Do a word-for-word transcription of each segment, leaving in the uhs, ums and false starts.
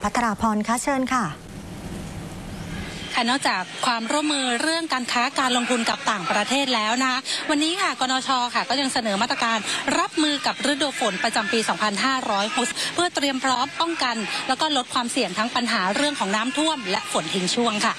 ภัทราพรคะเชิญค่ะค่ะนอกจากความร่วมมือเรื่องการค้าการลงทุนกับต่างประเทศแล้วนะคะวันนี้ค่ะกนช.ค่ะก็ยังเสนอมาตรการรับมือกับฤดูฝนประจำปี สองพันห้าร้อยหกสิบ เพื่อเตรียมพร้อมป้องกันแล้วก็ลดความเสี่ยงทั้งปัญหาเรื่องของน้ำท่วมและฝนทิ้งช่วงค่ะ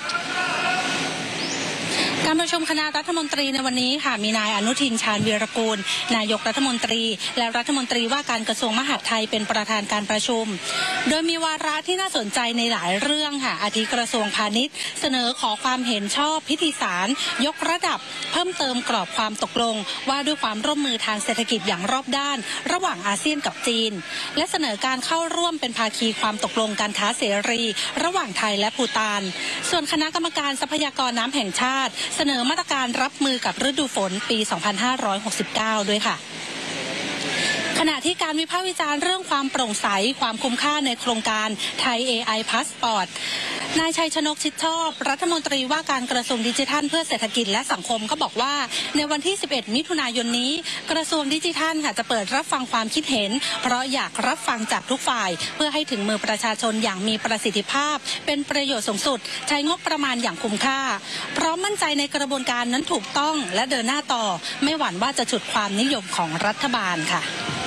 การประชุมคณะรัฐมนตรีในวันนี้ค่ะมีนายอนุทินชาญวีรกูลนายกรัฐมนตรีและรัฐมนตรีว่าการกระทรวงมหาดไทยเป็นประธานการประชุมโดยมีวาระที่น่าสนใจในหลายเรื่องค่ะอาทิกระทรวงพาณิชย์เสนอขอความเห็นชอบพิธีสารยกระดับเพิ่มเติมกรอบความตกลงว่าด้วยความร่วมมือทางเศรษฐกิจอย่างรอบด้านระหว่างอาเซียนกับจีนและเสนอการเข้าร่วมเป็นภาคีความตกลงการค้าเสรีระหว่างไทยและภูฏานส่วนคณะกรรมการทรัพยากรน้ำแห่งชาติเสนอมาตรการรับมือกับฤดูฝนปี สองพันห้าร้อยหกสิบเก้า ด้วยค่ะขณะที่การวิพากษ์วิจารณ์เรื่องความโปร่งใสความคุ้มค่าในโครงการไทย เอ ไอ Passport นายชัยชนกชิดชอบรัฐมนตรีว่าการกระทรวงดิจิทัลเพื่อเศรษฐกิจและสังคมก็บอกว่าในวันที่สิบเอ็ดมิถุนายนนี้กระทรวงดิจิทัลค่ะจะเปิดรับฟังความคิดเห็นเพราะอยากรับฟังจากทุกฝ่ายเพื่อให้ถึงมือประชาชนอย่างมีประสิทธิภาพเป็นประโยชน์สูงสุดใช้งบประมาณอย่างคุ้มค่าเพราะมั่นใจในกระบวนการนั้นถูกต้องและเดินหน้าต่อไม่หวั่นว่าจะฉุดความนิยมของรัฐบาลค่ะ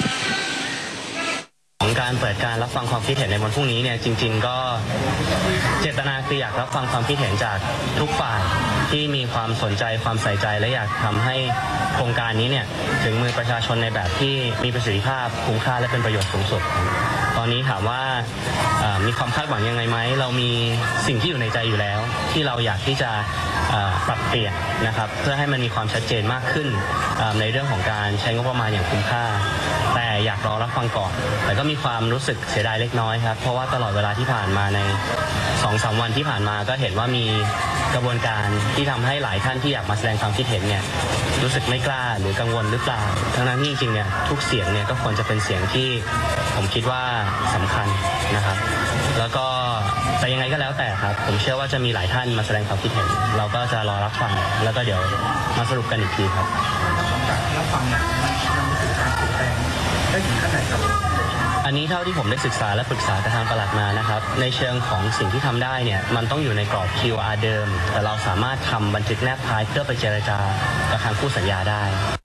ของการเปิดการรับฟังความคิดเห็นในวันพรุ่งนี้เนี่ยจริงๆก็เจตนาคืออยากรับฟังความคิดเห็นจากทุกฝ่ายที่มีความสนใจความใส่ใจและอยากทำให้โครงการนี้เนี่ยถึงมือประชาชนในแบบที่มีประสิทธิภาพคุ้มค่าและเป็นประโยชน์สูงสุดตอนนี้ถามว่ามีความคาดหวังยังไงไหมเรามีสิ่งที่อยู่ในใจอยู่แล้วที่เราอยากที่จะปรับเปลี่ยนนะครับเพื่อให้มันมีความชัดเจนมากขึ้นในเรื่องของการใช้งบประมาณอย่างคุ้มค่าแต่อยากรอรับฟังก่อนแต่ก็มีความรู้สึกเสียดายเล็กน้อยครับเพราะว่าตลอดเวลาที่ผ่านมาใน สองสาม วันที่ผ่านมาก็เห็นว่ามีกระบวนการที่ทำให้หลายท่านที่อยากมาแสดงความคิดเห็นเนี่ยรู้สึกไม่กล้าหรือกังวลหรือเปล่าทั้งนั้นที่จริงๆเนี่ยทุกเสียงเนี่ยก็ควรจะเป็นเสียงที่ผมคิดว่าสำคัญนะครับแล้วก็แต่ยังไงก็แล้วแต่ครับผมเชื่อว่าจะมีหลายท่านมาแสดงความคิดเห็นเราก็จะรอรับฟังแล้วก็เดี๋ยวมาสรุปกันอีกทีครับรับฟังเนี่ยมันมีการเปลี่ยนแปลงได้ถึงขั้นไหนครับอันนี้เท่าที่ผมได้ศึกษาและปรึกษากับทางปลัดมานะครับในเชิงของสิ่งที่ทำได้เนี่ยมันต้องอยู่ในกรอบ คิว อาร์ เดิมแต่เราสามารถทำบันทึกแนบท้ายเพื่อไปเจรจากับทางคู่สัญญาได้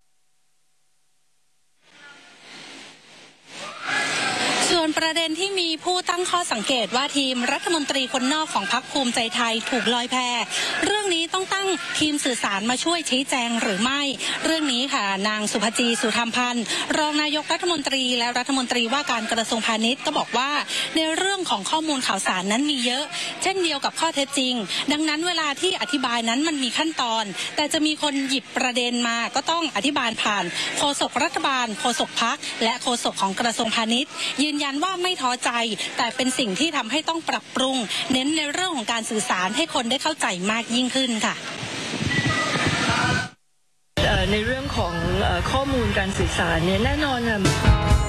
ส่วนประเด็นที่มีผู้ตั้งข้อสังเกตว่าทีมรัฐมนตรีคนนอกของพรรคภูมิใจไทยถูกลอยแพเรื่องนี้ต้องตั้งทีมสื่อสารมาช่วยชี้แจงหรือไม่เรื่องนี้ค่ะนางสุภจีสุธรรมพันธ์รองนายกรัฐมนตรีและรัฐมนตรีว่าการกระทรวงพาณิชย์ก็บอกว่าในเรื่องของข้อมูลข่าวสารนั้นมีเยอะเช่นเดียวกับข้อเท็จจริงดังนั้นเวลาที่อธิบายนั้นมันมีขั้นตอนแต่จะมีคนหยิบประเด็นมาก็ต้องอธิบายผ่านโฆษกรัฐบาลโฆษกพรรคและโฆษกของกระทรวงพาณิชย์ยืนยันว่าไม่ท้อใจแต่เป็นสิ่งที่ทำให้ต้องปรับปรุงเน้นในเรื่องของการสื่อสารให้คนได้เข้าใจมากยิ่งขึ้นค่ะในเรื่องของข้อมูลการสื่อสารเนี่ยแน่นอน